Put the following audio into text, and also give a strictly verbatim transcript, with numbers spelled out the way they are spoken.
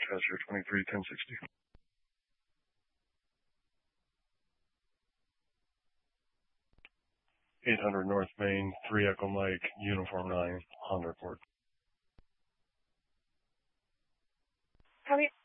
Lancaster, twenty-three ten sixty. eight hundred North Main, three Echo Mike, Uniform nine, on report. Copy.